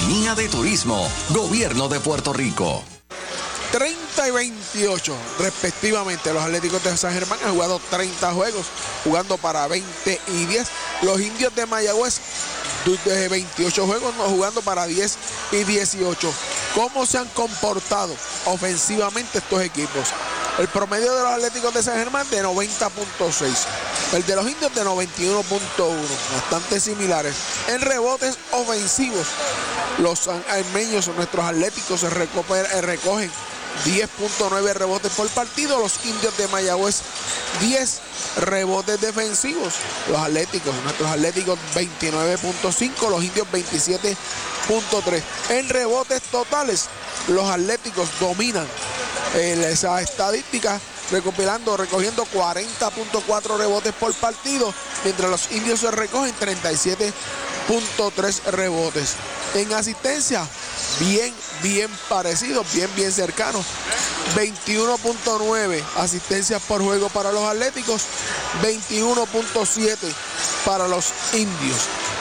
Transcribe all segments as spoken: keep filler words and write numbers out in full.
Seremía de Turismo, Gobierno de Puerto Rico. treinta y veintiocho respectivamente. Los Atléticos de San Germán han jugado treinta juegos, jugando para veinte y diez. Los Indios de Mayagüez de veintiocho juegos, no, jugando para diez y dieciocho. ¿Cómo se han comportado ofensivamente estos equipos? El promedio de los Atléticos de San Germán de noventa punto seis. El de los Indios de noventa y uno punto uno. Bastante similares. En rebotes ofensivos, los armeños, nuestros Atléticos, se recogen diez punto nueve rebotes por partido. Los Indios de Mayagüez, diez rebotes defensivos. Los Atléticos, nuestros Atléticos, veintinueve punto cinco. Los Indios, veintisiete punto tres. En rebotes totales, los Atléticos dominan eh, esa estadística, recopilando, recogiendo cuarenta punto cuatro rebotes por partido, mientras los Indios se recogen treinta y siete punto tres rebotes. En asistencia, bien, bien parecido, bien, bien cercano. veintiuno punto nueve asistencias por juego para los Atléticos, veintiuno punto siete para los Indios.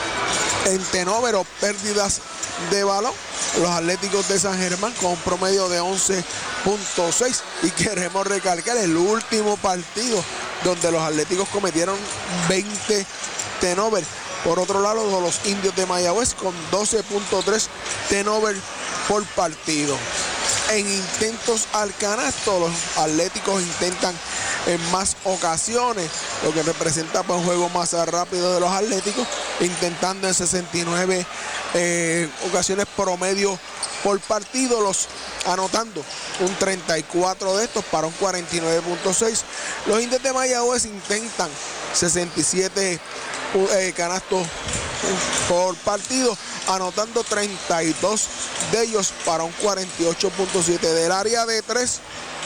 En turnover o pérdidas de balón, los Atléticos de San Germán con un promedio de once punto seis. Y queremos recalcar el último partido donde los Atléticos cometieron veinte turnover. Por otro lado, los Indios de Mayagüez con doce punto tres turnover por partido. En intentos al canasto, los Atléticos intentan en más ocasiones, lo que representa pues, un juego más rápido de los Atléticos, intentando en sesenta y nueve eh, ocasiones promedio por partido, los anotando un treinta y cuatro de estos para un cuarenta y nueve punto seis. Los Indios de Mayagüez intentan sesenta y siete eh, canastos por partido, anotando treinta y dos de ellos para un cuarenta y ocho punto siete. Del área de tres,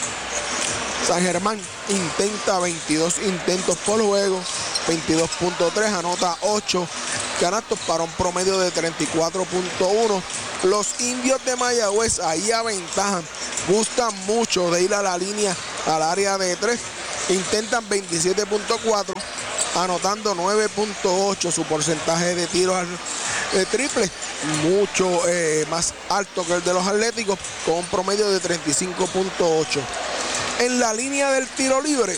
San Germán intenta veintidós intentos por juego, veintidós punto tres, anota ocho canastos para un promedio de treinta y cuatro punto uno. Los Indios de Mayagüez ahí aventajan, gustan mucho de ir a la línea al área de tres, intentan veintisiete punto cuatro, anotando nueve punto ocho. Su porcentaje de tiros al eh, triple, mucho eh, más alto que el de los Atléticos, con un promedio de treinta y cinco punto ocho. En la línea del tiro libre,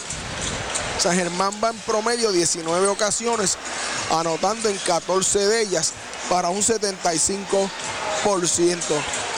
San Germán va en promedio diecinueve ocasiones, anotando en catorce de ellas para un setenta y cinco por ciento.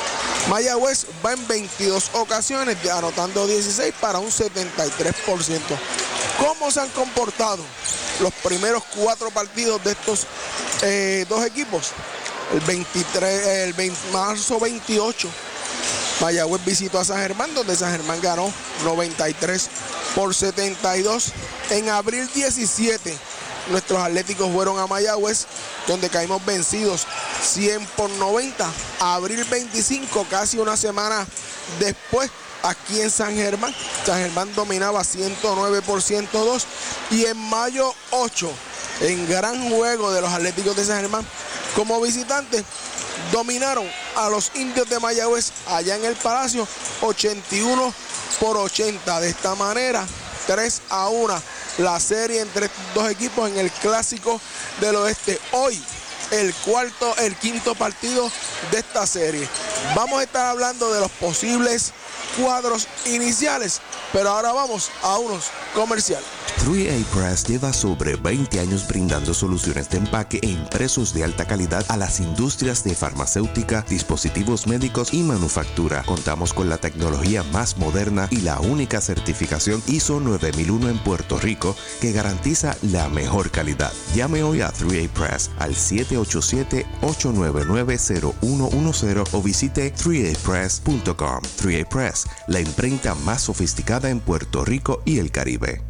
Mayagüez va en veintidós ocasiones, anotando dieciséis para un setenta y tres por ciento. ¿Cómo se han comportado los primeros cuatro partidos de estos eh, dos equipos? El veintitrés, el veinte, marzo veintiocho, Mayagüez visitó a San Germán, donde San Germán ganó noventa y tres por setenta y dos. En abril diecisiete, nuestros Atléticos fueron a Mayagüez, donde caímos vencidos cien por noventa. Abril veinticinco, casi una semana después, aquí en San Germán, San Germán dominaba ciento nueve por ciento dos. Y en mayo ocho, en gran juego de los Atléticos de San Germán como visitantes, dominaron a los Indios de Mayagüez allá en el Palacio, ochenta y uno por ochenta. De esta manera, tres a uno la serie entre estos dos equipos en el Clásico del Oeste. Hoy, el cuarto, el quinto partido de esta serie. Vamos a estar hablando de los posibles cuadros iniciales, pero ahora vamos a unos comerciales. tres A Press lleva sobre veinte años brindando soluciones de empaque e impresos de alta calidad a las industrias de farmacéutica, dispositivos médicos y manufactura. Contamos con la tecnología más moderna y la única certificación I S O nueve mil uno en Puerto Rico que garantiza la mejor calidad. Llame hoy a tres A Press al siete ocho siete, ocho nueve nueve, cero uno uno cero o visite tres a press punto com. tres A Press, la imprenta más sofisticada en Puerto Rico y el Caribe.